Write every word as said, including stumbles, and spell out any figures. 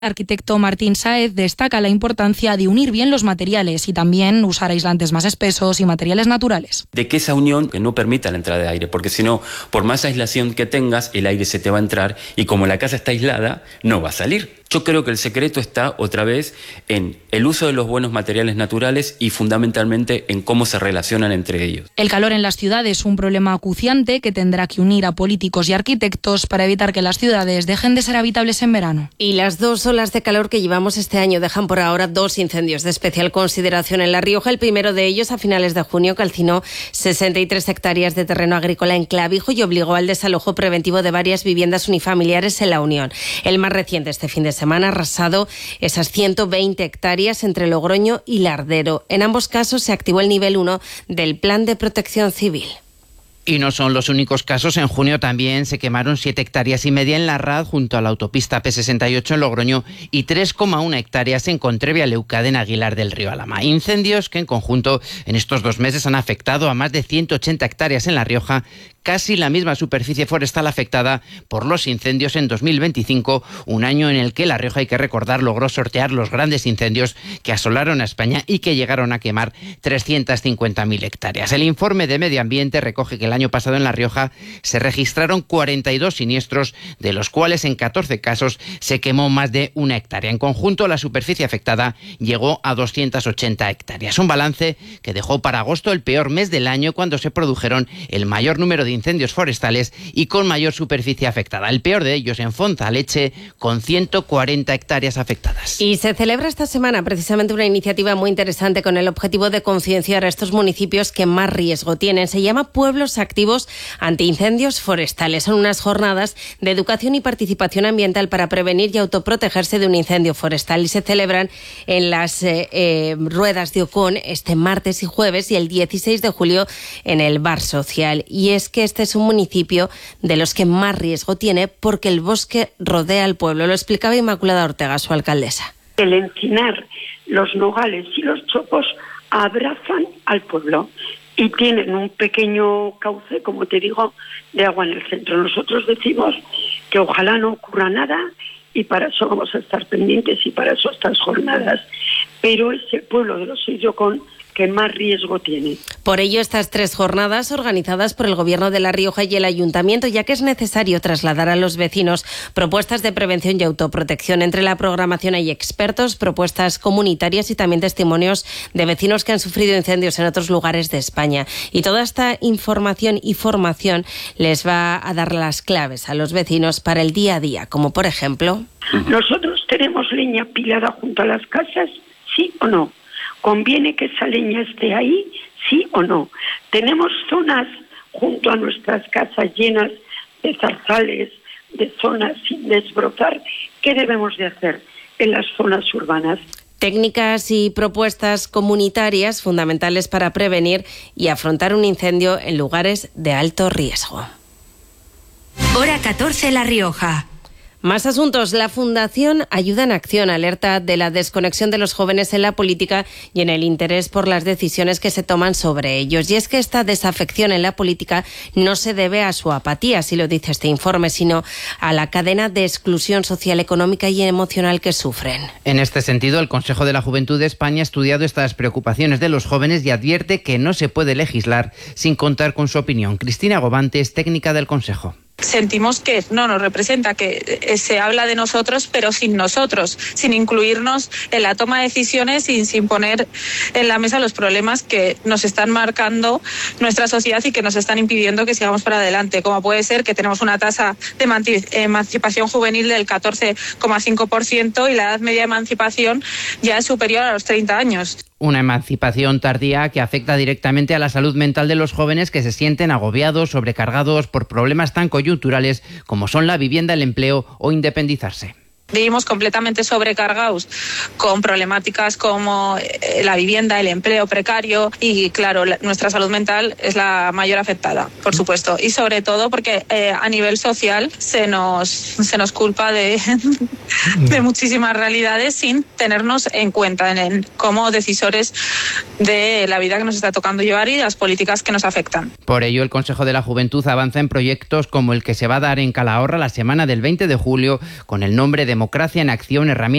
El arquitecto Martín Sáez destaca la importancia de unir bien los materiales y también usar aislantes más espesos y materiales naturales. De que esa unión que no permita la entrada de aire, porque si no, por más aislación que tengas, el aire se te va a entrar y como la casa está aislada, no va a salir. Yo creo que el secreto está otra vez en el uso de los buenos materiales naturales y fundamentalmente en cómo se relacionan entre ellos. El calor en las ciudades es un problema acuciante que tendrá que unir a políticos y arquitectos para evitar que las ciudades dejen de ser habitables en verano. Y las dos olas de calor que llevamos este año dejan por ahora dos incendios de especial consideración en La Rioja. El primero de ellos, a finales de junio, calcinó sesenta y tres hectáreas de terreno agrícola en Clavijo y obligó al desalojo preventivo de varias viviendas unifamiliares en La Unión. El más reciente, este fin de semana, semana ha arrasado esas ciento veinte hectáreas entre Logroño y Lardero. En ambos casos se activó el nivel uno del Plan de Protección Civil. Y no son los únicos casos. En junio también se quemaron siete hectáreas y media en La Rad, junto a la autopista P sesenta y ocho en Logroño, y tres coma uno hectáreas en Contrevia Leucade, en Aguilar del Río Alhama. Incendios que en conjunto en estos dos meses han afectado a más de ciento ochenta hectáreas en La Rioja, casi la misma superficie forestal afectada por los incendios en dos mil veinticinco, un año en el que La Rioja, hay que recordar, logró sortear los grandes incendios que asolaron a España y que llegaron a quemar trescientas cincuenta mil hectáreas. El informe de Medio Ambiente recoge que el año pasado en La Rioja se registraron cuarenta y dos siniestros, de los cuales en catorce casos se quemó más de una hectárea. En conjunto, la superficie afectada llegó a doscientas ochenta hectáreas. Un balance que dejó para agosto el peor mes del año, cuando se produjeron el mayor número de incendios forestales y con mayor superficie afectada. El peor de ellos en Fonzaleche, con ciento cuarenta hectáreas afectadas. Y se celebra esta semana precisamente una iniciativa muy interesante con el objetivo de concienciar a estos municipios que más riesgo tienen. Se llama Pueblos Activos ante Incendios Forestales. Son unas jornadas de educación y participación ambiental para prevenir y autoprotegerse de un incendio forestal, y se celebran en las eh, eh, ruedas de Ocón este martes y jueves, y el dieciséis de julio en el Bar Social. Y es que este es un municipio de los que más riesgo tiene porque el bosque rodea al pueblo. Lo explicaba Inmaculada Ortega, su alcaldesa. El encinar, los nogales y los chopos abrazan al pueblo y tienen un pequeño cauce, como te digo, de agua en el centro. Nosotros decimos que ojalá no ocurra nada y para eso vamos a estar pendientes y para eso estas jornadas. Pero es el pueblo de los Illocón que más riesgo tiene. Por ello, estas tres jornadas, organizadas por el Gobierno de La Rioja y el Ayuntamiento, ya que es necesario trasladar a los vecinos propuestas de prevención y autoprotección. Entre la programación hay expertos, propuestas comunitarias y también testimonios de vecinos que han sufrido incendios en otros lugares de España. Y toda esta información y formación les va a dar las claves a los vecinos para el día a día, como por ejemplo... Nosotros tenemos leña pilada junto a las casas, ¿sí o no? ¿Conviene que esa leña esté ahí? ¿Sí o no? Tenemos zonas junto a nuestras casas llenas de zarzales, de zonas sin desbrozar. ¿Qué debemos de hacer en las zonas urbanas? Técnicas y propuestas comunitarias fundamentales para prevenir y afrontar un incendio en lugares de alto riesgo. Hora catorce, La Rioja. Más asuntos. La Fundación Ayuda en Acción alerta de la desconexión de los jóvenes en la política y en el interés por las decisiones que se toman sobre ellos. Y es que esta desafección en la política no se debe a su apatía, así lo dice este informe, sino a la cadena de exclusión social, económica y emocional que sufren. En este sentido, el Consejo de la Juventud de España ha estudiado estas preocupaciones de los jóvenes y advierte que no se puede legislar sin contar con su opinión. Cristina Gobantes, técnica del Consejo. Sentimos que no nos representa, que se habla de nosotros pero sin nosotros, sin incluirnos en la toma de decisiones y sin poner en la mesa los problemas que nos están marcando nuestra sociedad y que nos están impidiendo que sigamos para adelante, como puede ser que tenemos una tasa de emancipación juvenil del catorce coma cinco por ciento y la edad media de emancipación ya es superior a los treinta años. Una emancipación tardía que afecta directamente a la salud mental de los jóvenes, que se sienten agobiados, sobrecargados por problemas tan coyunturales como son la vivienda, el empleo o independizarse. Vivimos completamente sobrecargados con problemáticas como la vivienda, el empleo precario y, claro, la, nuestra salud mental es la mayor afectada, por supuesto. Y sobre todo porque eh, a nivel social se nos, se nos culpa de, de muchísimas realidades sin tenernos en cuenta en el, como decisores de la vida que nos está tocando llevar y de las políticas que nos afectan. Por ello, el Consejo de la Juventud avanza en proyectos como el que se va a dar en Calahorra la semana del veinte de julio con el nombre de Democracia en Acción, herramienta